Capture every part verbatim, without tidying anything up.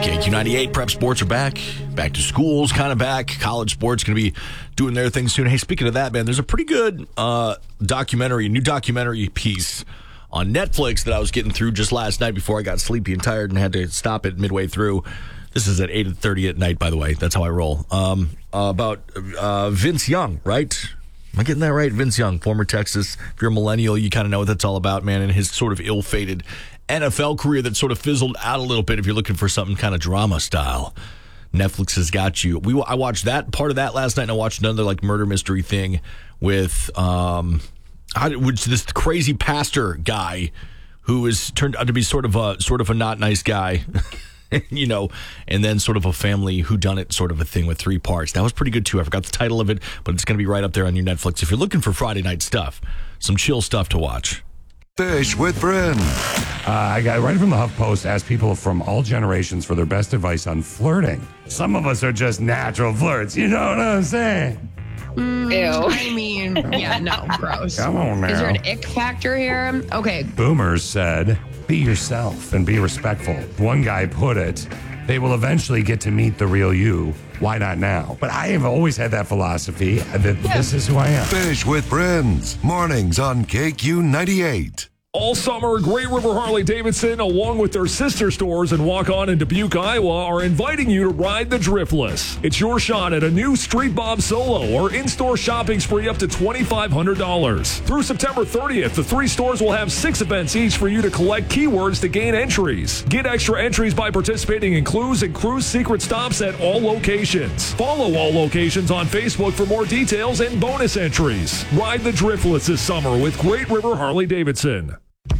K Q ninety-eight, prep sports are back. Back to school's kind of back. College sports going to be doing their thing soon. Hey, speaking of that, man, there's a pretty good uh, documentary, new documentary piece on Netflix that I was getting through just last night before I got sleepy and tired and had to stop it midway through. This is at eight thirty at night, by the way. That's how I roll. Um, uh, about uh, Vince Young, right? Am I getting that right? Vince Young, former Texas. If you're a millennial, you kind of know what that's all about, man, and his sort of ill-fated N F L career that sort of fizzled out a little bit if you're looking for something kind of drama style. Netflix has got you. We I watched that part of that last night, and I watched another like murder mystery thing with um, how did, which this crazy pastor guy who is turned out to be sort of a sort of a not nice guy. You know, and then sort of a family whodunit sort of a thing with three parts. That was pretty good, too. I forgot the title of it, but it's going to be right up there on your Netflix. If you're looking for Friday night stuff, some chill stuff to watch. Fish with friends. Uh, I got right from the HuffPost, asked people from all generations for their best advice on flirting. Some of us are just natural flirts. You know what I'm saying? Mm, Ew. I mean, yeah, no, gross. Come on now. Is there an ick factor here? Okay. Boomers said, be yourself and be respectful. One guy put it, they will eventually get to meet the real you. Why not now? But I have always had that philosophy that yeah. This is who I am. Fish with friends. Mornings on K Q ninety-eight. All summer, Great River Harley-Davidson, along with their sister stores in Walk-On and Dubuque, Iowa, are inviting you to ride the Driftless. It's your shot at a new Street Bob Solo or in-store shopping spree up to twenty-five hundred dollars. Through September thirtieth, the three stores will have six events each for you to collect keywords to gain entries. Get extra entries by participating in clues and cruise secret stops at all locations. Follow all locations on Facebook for more details and bonus entries. Ride the Driftless this summer with Great River Harley-Davidson.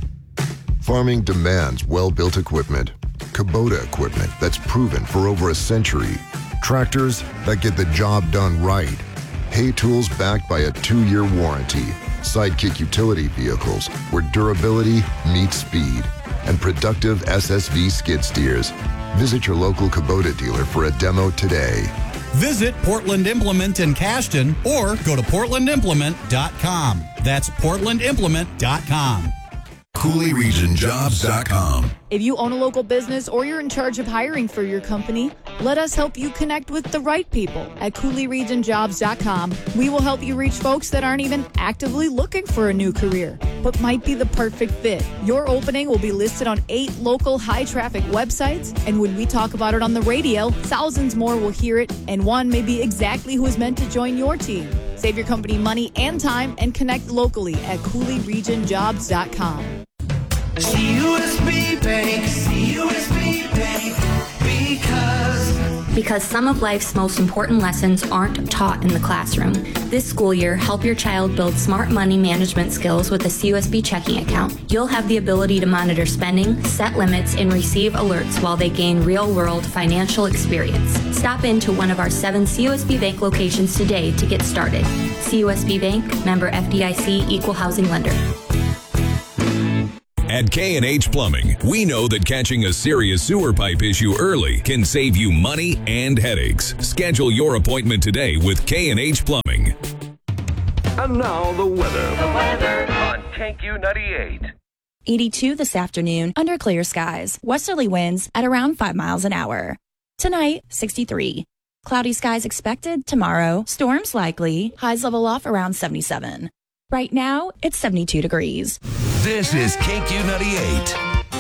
Farming demands well-built equipment. Kubota equipment that's proven for over a century. Tractors that get the job done right. Hay tools backed by a two-year warranty. Sidekick utility vehicles where durability meets speed. And productive S S V skid steers. Visit your local Kubota dealer for a demo today. Visit Portland Implement in Cashton or go to portland implement dot com. That's portland implement dot com. Cooley Region Jobs dot com. If you own a local business or you're in charge of hiring for your company, let us help you connect with the right people at Cooley Region Jobs dot com. We will help you reach folks that aren't even actively looking for a new career, but might be the perfect fit. Your opening will be listed on eight local high-traffic websites, and when we talk about it on the radio, thousands more will hear it, and one may be exactly who is meant to join your team. Save your company money and time and connect locally at Cooley Region Jobs dot com. C U S B Bank, C U S B Bank, because... Because some of life's most important lessons aren't taught in the classroom. This school year, help your child build smart money management skills with a C U S B checking account. You'll have the ability to monitor spending, set limits, and receive alerts while they gain real-world financial experience. Stop into one of our seven C U S B Bank locations today to get started. C U S B Bank, member F D I C, equal housing lender. At K and H Plumbing, we know that catching a serious sewer pipe issue early can save you money and headaches. Schedule your appointment today with K and H Plumbing. And now the weather. The weather on K Q ninety-eight. eighty-two this afternoon under clear skies. Westerly winds at around five miles an hour. Tonight, sixty-three. Cloudy skies expected tomorrow. Storms likely. Highs level off around seventy-seven. Right now, it's seventy-two degrees. This is K Q ninety-eight.